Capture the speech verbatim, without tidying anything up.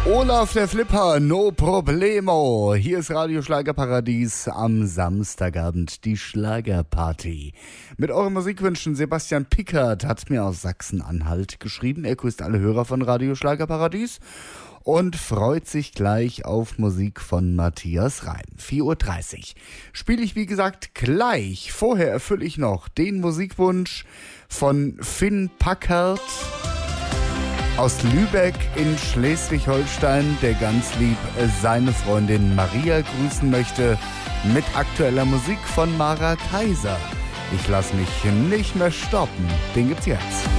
Olaf der Flipper, no problemo. Hier ist Radio Schlagerparadies am Samstagabend, die Schlagerparty. Mit euren Musikwünschen, Sebastian Pickert hat mir aus Sachsen-Anhalt geschrieben. Er grüßt alle Hörer von Radio Schlagerparadies und freut sich gleich auf Musik von Matthias Reim. vier Uhr dreißig spiele ich, wie gesagt, gleich. Vorher erfülle ich noch den Musikwunsch von Finn Packard aus Lübeck in Schleswig-Holstein, der ganz lieb seine Freundin Maria grüßen möchte mit aktueller Musik von Mara Kaiser. Ich lass mich nicht mehr stoppen. Den gibt's jetzt.